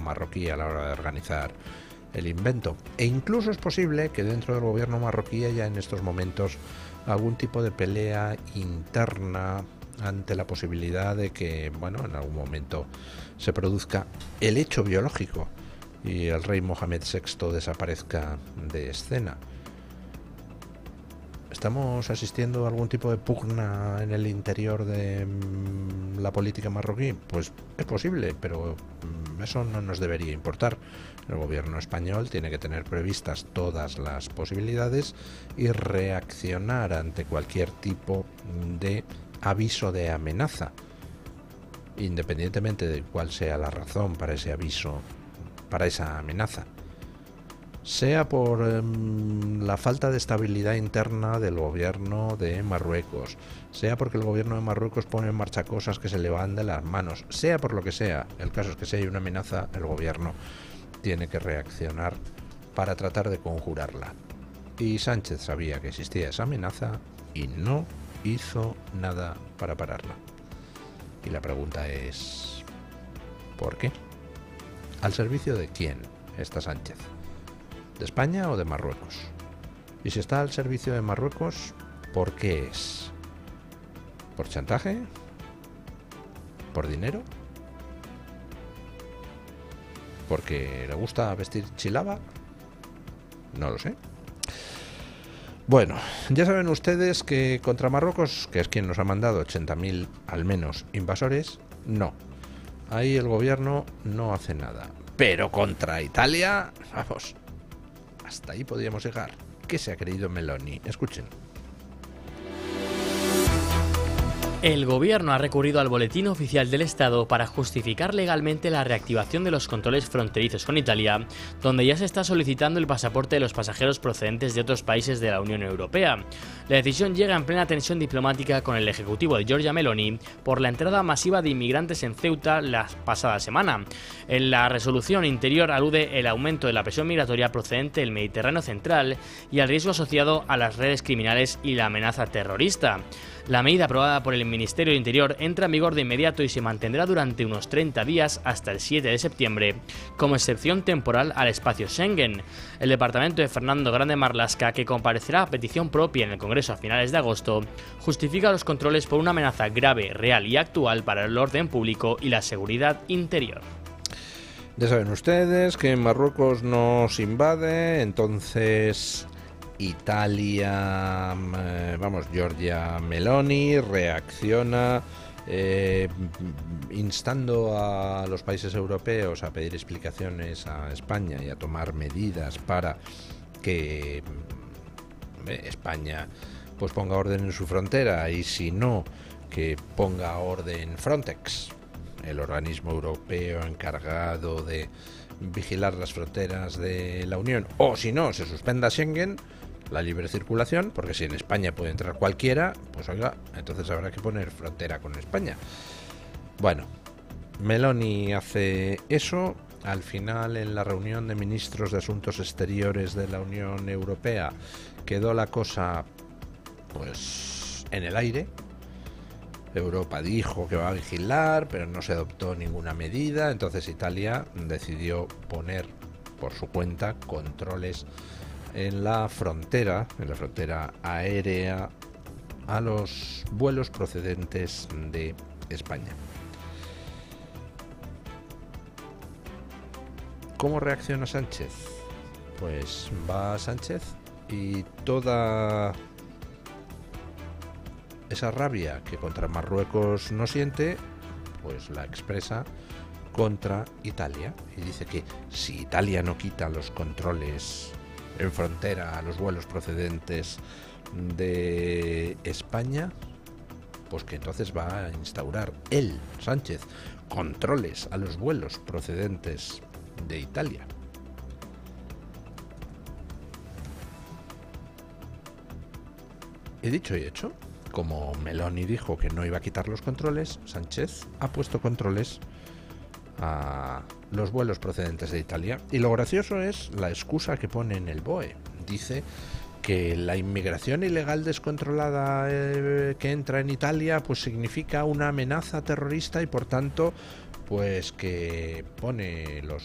marroquí a la hora de organizar el invento. E incluso es posible que dentro del gobierno marroquí haya en estos momentos algún tipo de pelea interna ante la posibilidad de que, bueno, en algún momento se produzca el hecho biológico y el rey Mohamed VI desaparezca de escena. ¿Estamos asistiendo a algún tipo de pugna en el interior de la política marroquí? Pues es posible, pero eso no nos debería importar. El gobierno español tiene que tener previstas todas las posibilidades y reaccionar ante cualquier tipo de aviso de amenaza, independientemente de cuál sea la razón para ese aviso, para esa amenaza. Sea por la falta de estabilidad interna del gobierno de Marruecos, sea porque el gobierno de Marruecos pone en marcha cosas que se le van de las manos, sea por lo que sea, el caso es que si hay una amenaza, el gobierno tiene que reaccionar para tratar de conjurarla. Y Sánchez sabía que existía esa amenaza y no hizo nada para pararla. Y la pregunta es, ¿por qué? ¿Al servicio de quién está Sánchez? ¿De España o de Marruecos? Y si está al servicio de Marruecos, ¿por qué es? ¿Por chantaje? ¿Por dinero? ¿Porque le gusta vestir chilaba? No lo sé. Bueno, ya saben ustedes que contra Marruecos, que es quien nos ha mandado 80.000 al menos invasores, no. Ahí el gobierno no hace nada. Pero contra Italia, vamos, hasta ahí podríamos llegar. ¿Qué se ha creído Meloni? Escuchen. El gobierno ha recurrido al Boletín Oficial del Estado para justificar legalmente la reactivación de los controles fronterizos con Italia, donde ya se está solicitando el pasaporte de los pasajeros procedentes de otros países de la Unión Europea. La decisión llega en plena tensión diplomática con el ejecutivo de Giorgia Meloni por la entrada masiva de inmigrantes en Ceuta la pasada semana. En la resolución interior alude el aumento de la presión migratoria procedente del Mediterráneo central y al riesgo asociado a las redes criminales y la amenaza terrorista. La medida aprobada por el Ministerio de Interior entra en vigor de inmediato y se mantendrá durante unos 30 días hasta el 7 de septiembre, como excepción temporal al espacio Schengen. El departamento de Fernando Grande Marlaska, que comparecerá a petición propia en el Congreso a finales de agosto, justifica los controles por una amenaza grave, real y actual para el orden público y la seguridad interior. Ya saben ustedes que Marruecos nos invade, entonces Italia, Giorgia Meloni reacciona instando a los países europeos a pedir explicaciones a España y a tomar medidas para que España pues ponga orden en su frontera, y si no, que ponga orden Frontex, el organismo europeo encargado de vigilar las fronteras de la Unión, o si no, se suspenda Schengen, la libre circulación, porque si en España puede entrar cualquiera, pues oiga, entonces habrá que poner frontera con España. Bueno, Meloni hace eso. Al final, en la reunión de ministros de Asuntos Exteriores de la Unión Europea, quedó la cosa pues en el aire. Europa dijo que va a vigilar, pero no se adoptó ninguna medida. Entonces Italia decidió poner por su cuenta controles en la frontera aérea a los vuelos procedentes de España. ¿Cómo reacciona Sánchez? Pues va Sánchez y toda esa rabia que contra Marruecos no siente, pues la expresa contra Italia, y dice que si Italia no quita los controles en frontera a los vuelos procedentes de España, pues que entonces va a instaurar él, Sánchez, controles a los vuelos procedentes de Italia. He dicho y hecho. Como Meloni dijo que no iba a quitar los controles, Sánchez ha puesto controles a los vuelos procedentes de Italia. Y lo gracioso es la excusa que pone en el BOE. Dice que la inmigración ilegal descontrolada que entra en Italia pues significa una amenaza terrorista, y por tanto pues que pone los